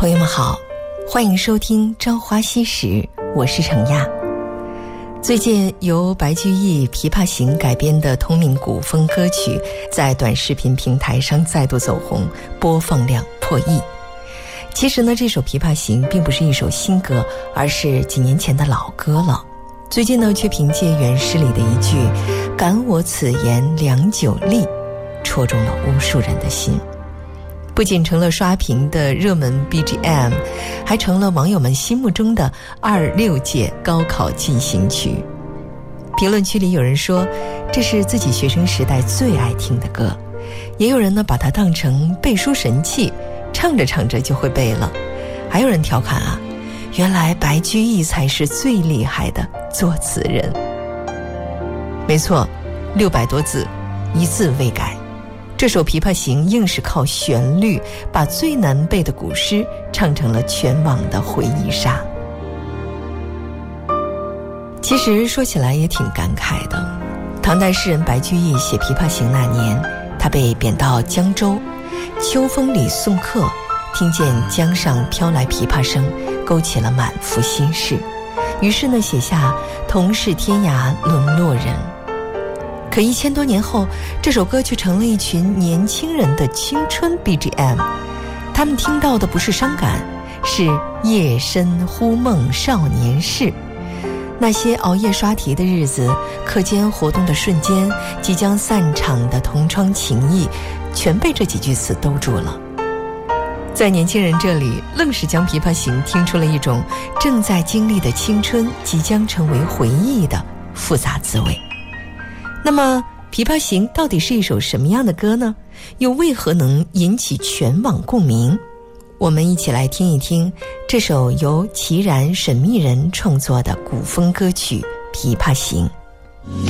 朋友们好，欢迎收听朝花夕拾，我是程亚。最近由白居易《琵琶行》改编的同名古风歌曲在短视频平台上再度走红，播放量破亿。其实呢，这首《琵琶行》并不是一首新歌，而是几年前的老歌了。最近呢，却凭借原诗里的一句“感我此言良久立”，戳中了无数人的心。不仅成了刷屏的热门 BGM， 还成了网友们心目中的26届高考进行曲。评论区里有人说这是自己学生时代最爱听的歌，也有人呢把它当成背书神器，唱着唱着就会背了。还有人调侃啊，原来白居易才是最厉害的作词人。没错，600多字，一字未改。这首《琵琶行》硬是靠旋律把最难背的古诗唱成了全网的回忆杀。其实说起来也挺感慨的，唐代诗人白居易写《琵琶行》那年，他被贬到江州，秋风里送客，听见江上飘来琵琶声，勾起了满腹心事，于是呢写下同是天涯沦落人。可1000多年后，这首歌却成了一群年轻人的青春 BGM。 他们听到的不是伤感，是夜深忽梦少年事。那些熬夜刷题的日子，课间活动的瞬间，即将散场的同窗情谊，全被这几句词兜住了。在年轻人这里，愣是将《琵琶行》听出了一种正在经历的青春即将成为回忆的复杂滋味。那么《琵琶行》到底是一首什么样的歌呢？又为何能引起全网共鸣？我们一起来听一听这首由齐然、沈密人创作的古风歌曲《琵琶行》。